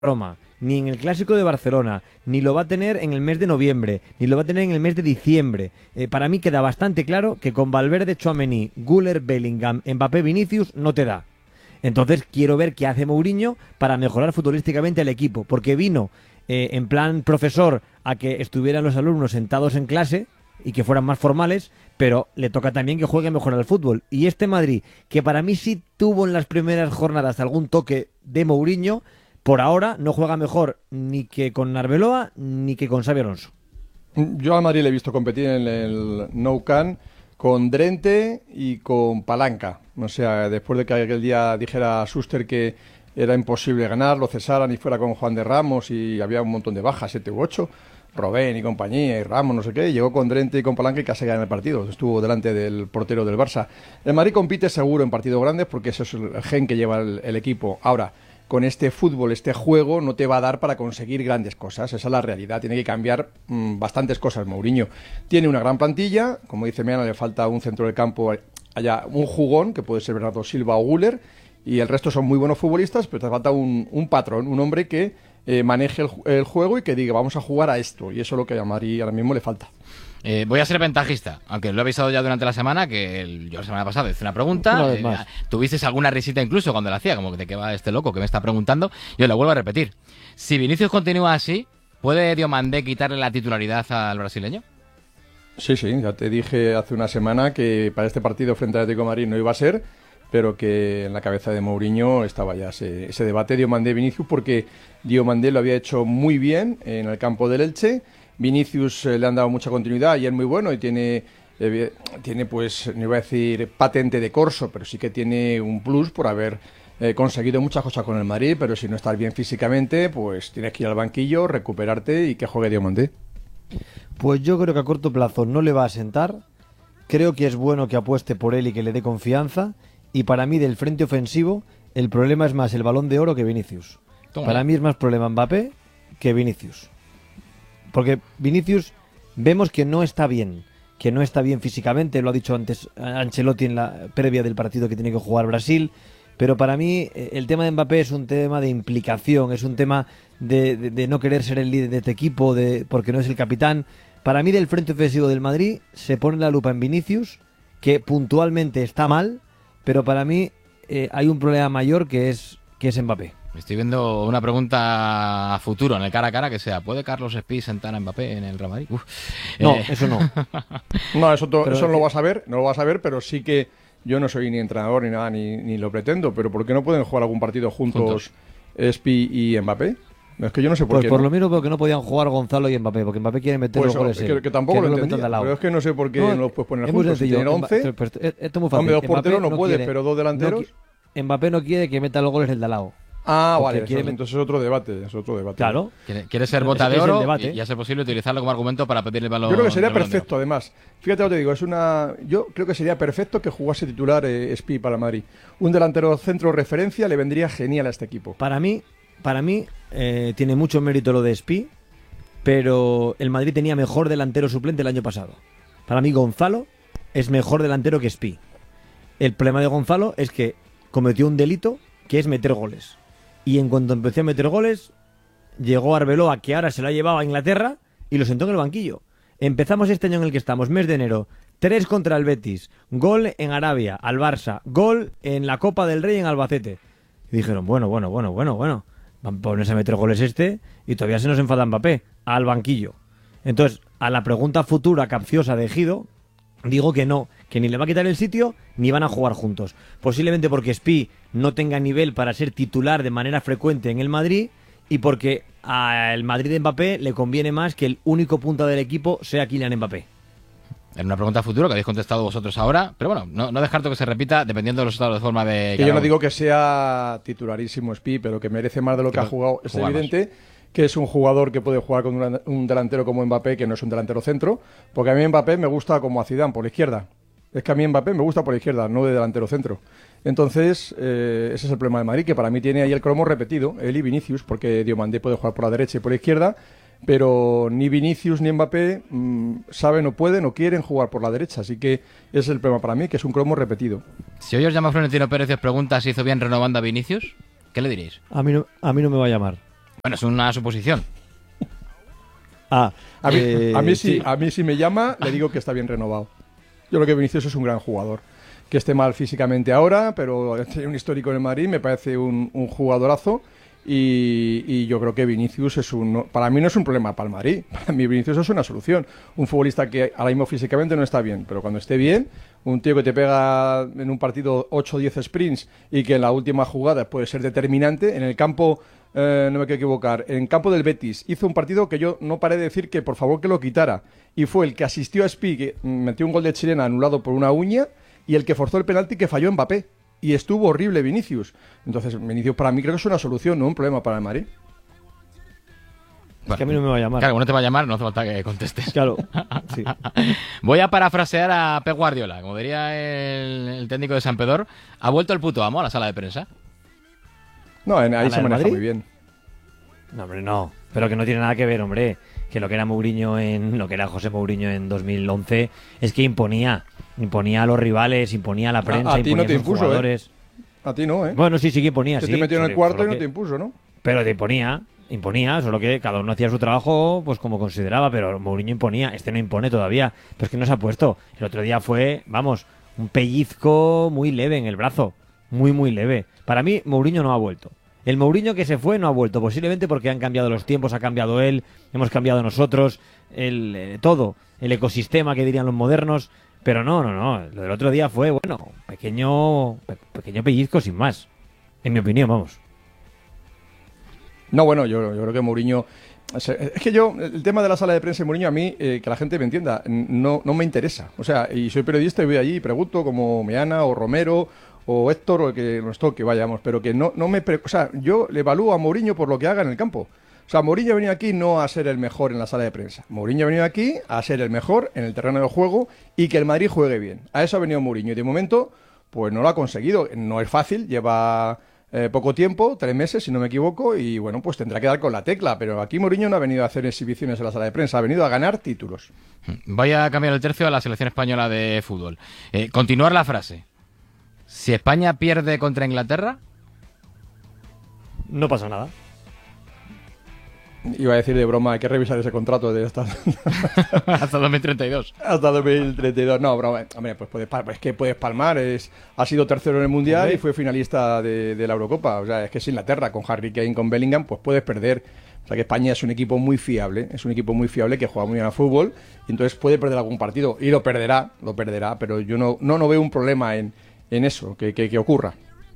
Roma, ni en el Clásico de Barcelona, ni lo va a tener en el mes de noviembre, ni lo va a tener en el mes de diciembre. Para mí queda bastante claro que con Valverde, Tchouaméni, Güler, Bellingham, Mbappé, Vinicius no te da. Entonces quiero ver qué hace Mourinho para mejorar futbolísticamente al equipo, porque vino en plan profesor a que estuvieran los alumnos sentados en clase y que fueran más formales, pero le toca también que juegue mejor al fútbol. Y este Madrid, que para mí sí tuvo en las primeras jornadas algún toque de Mourinho, por ahora no juega mejor ni que con Arbeloa ni que con Xabi Alonso. Yo a Madrid le he visto competir en el Nou Camp con Drente y con Palanca. O sea, después de que aquel día dijera Schuster que era imposible ganar, lo cesaran y fuera con Juan de Ramos y había un montón de bajas, 7 u 8, Robben y compañía, y Ramos, no sé qué, llegó con Drente y con Palanca y casi gana el partido. Estuvo delante del portero del Barça. El Madrid compite seguro en partidos grandes porque ese es el gen que lleva el equipo. Ahora, con este fútbol, este juego, no te va a dar para conseguir grandes cosas. Esa es la realidad. Tiene que cambiar bastantes cosas Mourinho. Tiene una gran plantilla. Como dice Meana, le falta un centro del campo, haya un jugón, que puede ser Bernardo Silva o Güler, y el resto son muy buenos futbolistas, pero te falta un patrón, un hombre que maneje el juego y que diga, vamos a jugar a esto. Y eso es lo que a Madrid ahora mismo le falta. Voy a ser ventajista, aunque lo he avisado ya durante la semana, que yo la semana pasada hice una pregunta, tuviste alguna risita incluso cuando la hacía, como que de qué va este loco que me está preguntando, yo la vuelvo a repetir. Si Vinicius continúa así, ¿puede Diomandé quitarle la titularidad al brasileño? Sí, ya te dije hace una semana que para este partido frente al Atlético de Madrid no iba a ser, pero que en la cabeza de Mourinho estaba ya ese debate Diomandé-Vinicius, porque Diomandé lo había hecho muy bien en el campo del Elche. Vinicius le han dado mucha continuidad y es muy bueno y tiene pues, no iba a decir patente de corso, pero sí que tiene un plus por haber conseguido muchas cosas con el Madrid, pero si no estás bien físicamente, pues tienes que ir al banquillo, recuperarte y que juegue Diomandé. Pues yo creo que a corto plazo no le va a sentar, creo que es bueno que apueste por él y que le dé confianza, y para mí del frente ofensivo el problema es más el Balón de Oro que Vinicius. Para mí es más problema Mbappé que Vinicius. Porque Vinicius vemos que no está bien físicamente, lo ha dicho antes Ancelotti en la previa del partido que tiene que jugar Brasil, pero para mí el tema de Mbappé es un tema de implicación, es un tema de no querer ser el líder de este equipo, porque no es el capitán. Para mí del frente ofensivo del Madrid se pone la lupa en Vinicius, que puntualmente está mal, pero para mí hay un problema mayor que es Mbappé. Estoy viendo una pregunta a futuro, en el cara a cara, que sea, ¿puede Carlos Espí sentar a Mbappé en el Real Madrid? No, eso no. No, eso no lo vas a ver, pero sí que yo no soy ni entrenador ni nada, ni lo pretendo, pero ¿por qué no pueden jugar algún partido juntos. Espí y Mbappé? Es que yo no sé por pues qué. Por lo mismo porque no podían jugar Gonzalo y Mbappé, porque Mbappé quiere meter los goles. Que tampoco lo entendía, pero es que no sé por qué no los puedes poner juntos. Si tienen 11, esto es muy fácil. Hombre, dos porteros no puede, pero dos delanteros. Mbappé no quiere que meta los goles el de al lado. Vale, entonces es otro debate. Claro. Quiere ser bota de oro y a ser posible utilizarlo como argumento para pedir el balón. Yo creo que sería perfecto, además. Fíjate lo que te digo, yo creo que sería perfecto que jugase titular Espí para Madrid. Un delantero centro referencia le vendría genial a este equipo. Para mí tiene mucho mérito lo de Espí, pero el Madrid tenía mejor delantero suplente el año pasado. Para mí Gonzalo es mejor delantero que Espí. El problema de Gonzalo es que cometió un delito que es meter goles. Y en cuanto empezó a meter goles, llegó Arbeloa, que ahora se lo ha llevado a Inglaterra, y lo sentó en el banquillo. Empezamos este año en el que estamos, mes de enero, 3 contra el Betis, gol en Arabia, al Barça, gol en la Copa del Rey en Albacete. Y dijeron, bueno, van a ponerse a meter goles y todavía se nos enfada Mbappé, al banquillo. Entonces, a la pregunta futura capciosa de Ejido, digo que no, que ni le va a quitar el sitio ni van a jugar juntos. Posiblemente porque Espí no tenga nivel para ser titular de manera frecuente en el Madrid y porque al Madrid de Mbappé le conviene más que el único punta del equipo sea Kylian Mbappé. Era una pregunta a futuro que habéis contestado vosotros ahora, pero bueno, no descarto que se repita dependiendo de los estados de forma de... Que yo no digo que sea titularísimo Espí, pero que merece más de lo que ha jugado. Es evidente que es un jugador que puede jugar con un delantero como Mbappé, que no es un delantero centro, porque a mí Mbappé me gusta como a Zidane, por la izquierda. Es que a mí Mbappé me gusta por la izquierda, no de delantero centro. Entonces, ese es el problema de Madrid, que para mí tiene ahí el cromo repetido, él y Vinicius, porque Diomandé puede jugar por la derecha y por la izquierda, pero ni Vinicius ni Mbappé saben o pueden o quieren jugar por la derecha, así que ese es el problema para mí, que es un cromo repetido. Si hoy os llama Florentino Pérez y os pregunta si hizo bien renovando a Vinicius, ¿qué le diréis? A mí no me va a llamar. Bueno, es una suposición. A mí si me llama, le digo que está bien renovado. Yo creo que Vinicius es un gran jugador. Que esté mal físicamente ahora, pero tiene un histórico en el Madrid, me parece un jugadorazo. Y yo creo que Vinicius para mí no es un problema para el Madrid. Para mí Vinicius es una solución. Un futbolista que ahora mismo físicamente no está bien, pero cuando esté bien, un tío que te pega en un partido 8 o 10 sprints y que en la última jugada puede ser determinante. En el campo, no me quiero equivocar, en el campo del Betis hizo un partido que yo no paré de decir que por favor que lo quitara. Y fue el que asistió a Spi, que metió un gol de chilena anulado por una uña, y el que forzó el penalti que falló Mbappé. Y estuvo horrible Vinicius. Entonces, Vinicius para mí creo que es una solución, no un problema para el Madrid. Es que a mí no me va a llamar. Claro, no te va a llamar, no hace falta que contestes. Claro, sí. Voy a parafrasear a Pep Guardiola. Como diría el técnico de San Pedro, ha vuelto el puto amo a la sala de prensa. No, ahí se maneja muy bien. No, hombre, no. Pero que no tiene nada que ver, hombre. Que lo que era lo que era José Mourinho en 2011 es que imponía a los rivales, imponía a la prensa, a ti no te impuso, jugadores. A ti no, ¿eh? Bueno, sí que imponía, sí. Te metió en el cuarto y no te impuso, ¿no? Pero te imponía, solo que cada uno hacía su trabajo pues como consideraba, pero Mourinho imponía, este no impone todavía, pero es que no se ha puesto. El otro día fue, vamos, un pellizco muy leve en el brazo, muy leve. Para mí, Mourinho no ha vuelto. El Mourinho que se fue no ha vuelto, posiblemente porque han cambiado los tiempos, ha cambiado él, hemos cambiado nosotros, todo, el ecosistema que dirían los modernos, pero no, lo del otro día fue, bueno, pequeño pellizco sin más, en mi opinión, vamos. No, bueno, yo creo que Mourinho... Es que el tema de la sala de prensa de Mourinho, a mí, que la gente me entienda, no me interesa. O sea, y soy periodista y voy allí y pregunto como Meana o Romero o Héctor o el que nos toque, vayamos, pero que no me... O sea, yo le evalúo a Mourinho por lo que haga en el campo. O sea, Mourinho ha venido aquí no a ser el mejor en la sala de prensa. Mourinho ha venido aquí a ser el mejor en el terreno de juego y que el Madrid juegue bien. A eso ha venido Mourinho y de momento, pues no lo ha conseguido. No es fácil, lleva... poco tiempo, 3 meses si no me equivoco, y bueno, pues tendrá que dar con la tecla, pero aquí Mourinho no ha venido a hacer exhibiciones en la sala de prensa, ha venido a ganar títulos. Voy a cambiar el tercio a la selección española de fútbol. Continuar la frase. Si España pierde contra Inglaterra, no pasa nada. Iba a decir de broma, hay que revisar ese contrato de hasta... hasta 2032. Hasta 2032. No, broma. Hombre, pues es que puedes palmar. Ha sido tercero en el Mundial, hombre, y fue finalista de la Eurocopa. O sea, es que es Inglaterra, con Harry Kane, con Bellingham, pues puedes perder. O sea, que España es un equipo muy fiable. Es un equipo muy fiable que juega muy bien al fútbol. Y entonces puede perder algún partido. Y lo perderá. Pero yo no veo un problema en eso, que ocurra.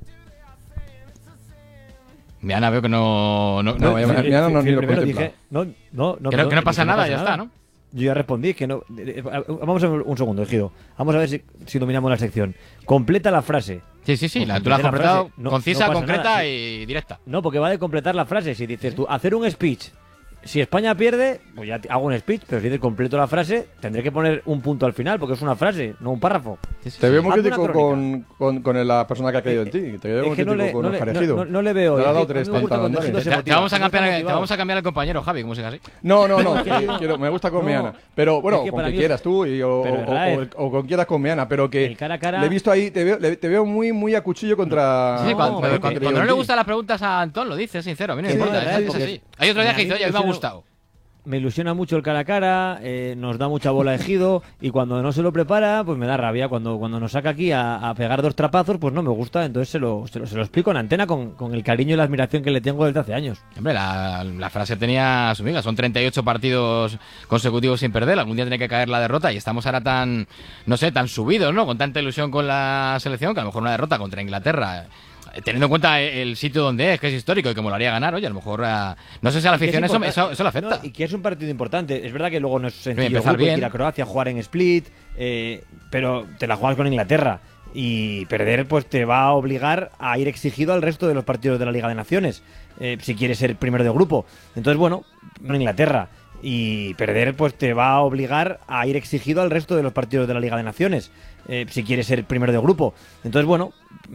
Meana veo que no ni lo contempla. Creo que no pasa nada, ya está, ¿no? Yo ya respondí que no. Vamos a ver un segundo, Ejido. Vamos a ver si dominamos la sección. Completa la frase. Sí, tú la has completado concisa, concreta nada, y directa. No, porque va de completar la frase. Si dices tú, hacer un speech. Si España pierde, pues ya hago un speech, pero si dices completo la frase, tendré que poner un punto al final, porque es una frase, no un párrafo. Te veo muy crítico con la persona que ha creído en ti. Te veo muy crítico con Oscar Ejido. No le veo. Te ha dado 3 te vamos a cambiar el compañero, Javi, como siga así. No. Me gusta con Meana. Pero bueno, con quien quieras tú, o con quieras con Meana, pero que cara a cara... le he visto ahí, te veo muy a cuchillo contra... Sí, cuando no le gustan las preguntas a Antón, lo dice, sincero. A mí no me importa. Hay otro día que dice, oye, me ha gustado. Me ilusiona mucho el cara a cara, nos da mucha bola de Ejido, y cuando no se lo prepara, pues me da rabia. Cuando nos saca aquí a pegar 2 trapazos, pues no me gusta. Entonces se lo explico en antena con el cariño y la admiración que le tengo desde hace años. Hombre, la frase tenía su miga. Son 38 partidos consecutivos sin perder. Algún día tiene que caer la derrota y estamos ahora tan subidos, ¿no? Con tanta ilusión con la selección, que a lo mejor una derrota contra Inglaterra... Teniendo en cuenta el sitio donde es, que es histórico y que me lo haría ganar, oye, a lo mejor... no sé si a la afición eso le afecta. No, y que es un partido importante. Es verdad que luego no es sencillo ir a Croacia, jugar en Split, pero te la juegas con Inglaterra. Y perder pues te va a obligar a ir exigido al resto de los partidos de la Liga de Naciones, si quieres ser primero de grupo. Entonces, bueno, con Inglaterra. Y perder pues te va a obligar a ir exigido al resto de los partidos de la Liga de Naciones, si quieres ser primero de grupo. Entonces, bueno,